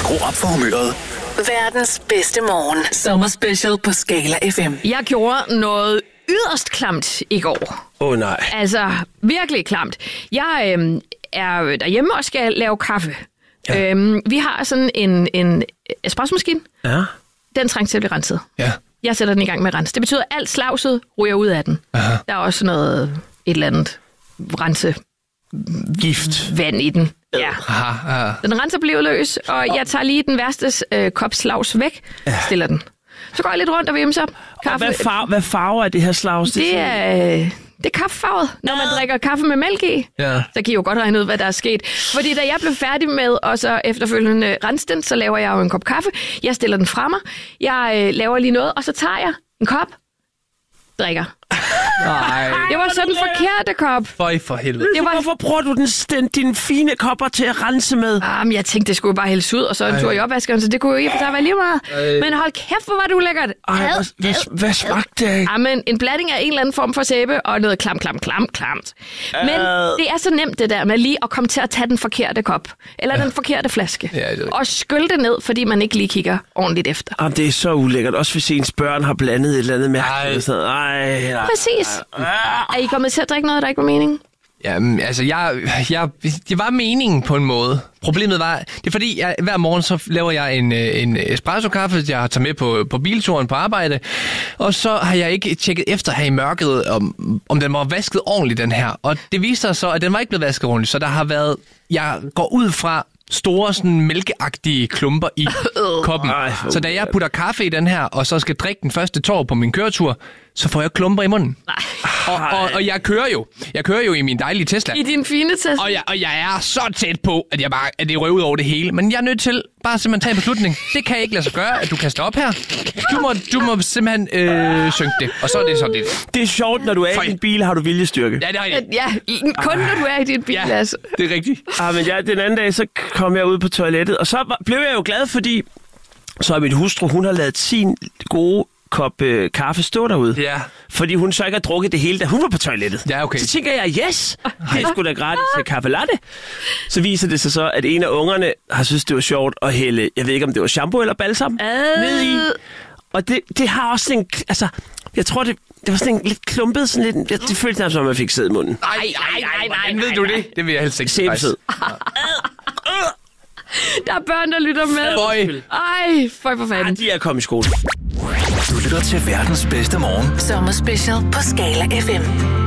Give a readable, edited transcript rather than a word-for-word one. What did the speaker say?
Skru op for humøret. Verdens bedste morgen. Sommerspecial på Skala FM. Jeg gjorde noget yderst klamt i går. Nej. Altså, virkelig klamt. Jeg er derhjemme og skal lave kaffe. Ja. Vi har sådan en espressomaskine. Ja. Den trænger til at blive renset. Ja. Jeg sætter den i gang med at rense. Det betyder, at alt slavset ryger ud af den. Aha. Der er også noget, et eller andet Gift. vand i den. Ja. Aha. Den renser bliver løs, og jeg tager lige den værste kop slavs væk, stiller den. Så går jeg lidt rundt og vimser. Kaffe. Hvad farve er det her slavs? Det er kaffefarvet, når man drikker kaffe med mælk i. Ja. Så kan I jo godt regne ud, hvad der er sket. Fordi da jeg blev færdig med, og så efterfølgende rense den, så laver jeg jo en kop kaffe. Jeg stiller den fra mig. Jeg laver lige noget, og så tager jeg en kop, drikker. Nej. Det var så den forkerte kop. For helvede. Det var... Hvorfor bruger du dine fine kopper til at rense med? Jamen, jeg tænkte, det skulle bare hældes ud, og så en tur i opvaskeren, så det kunne jo ikke for sig være lige meget. Men hold kæft, hvor var det ulækkert. Hvad smagte det? Jamen, en blanding af en eller anden form for sæbe, og noget klamt. Men det er så nemt det der med lige at komme til at tage den forkerte kop, eller den forkerte flaske, og skylle det ned, fordi man ikke lige kigger ordentligt efter. Jamen, det er så ulækkert. Også hvis ens børn har blandet et eller andet mærkeligt. Nej. Præcis. Er I kommet til at drikke noget, der ikke var meningen? Jamen, altså, det var meningen på en måde. Problemet var, det er fordi, hver morgen så laver jeg en espresso-kaffe, jeg tager med på bilturen på arbejde, og så har jeg ikke tjekket efter her i mørket, om den var vasket ordentligt, den her. Og det viste sig så, at den var ikke blevet vasket ordentligt, så der har været, jeg går ud fra store, sådan mælkeagtige klumper i koppen. Så da jeg putter kaffe i den her, og så skal drikke den første tår på min køretur, så får jeg klumper i munden. Og jeg kører jo i min dejlige Tesla. I din fine Tesla? Og jeg er så tæt på, at det røver ud over det hele. Men jeg er nødt til bare simpelthen tage en beslutning. Det kan ikke lade sig gøre, at du kaster op her. Du må simpelthen synke det. Og så er det så det. Det er sjovt, når du er i din bil, har du viljestyrke. Ja, det har jeg. Ja, kun når du er i din bil, altså. Det er rigtigt. Men den anden dag, så kom jeg ud på toilettet, og så blev jeg jo glad, fordi så er min hustru, hun har lavet sin gode kop kaffe stå derude. Ja. Fordi hun så ikke har drukket det hele, da hun var på toilettet. Ja, okay. Så tænker jeg, yes, det er sgu da gratis til kaffe latte. Så viser det sig så, at en af ungerne har synes det var sjovt at hælde, jeg ved ikke om det var shampoo eller balsam, ned i. Og det har også en, altså, jeg tror det var sådan en lidt klumpet, sådan lidt, det føltes nærmest som, at man fik sæd i munden. Nej, ved du det? Det vil jeg helst ikke. Sæbesæd. Der er børn, der lytter med. Føj for fanden. De er kommet i skole. Du lytter til verdens bedste morgen. Sommerspecial på Skala FM.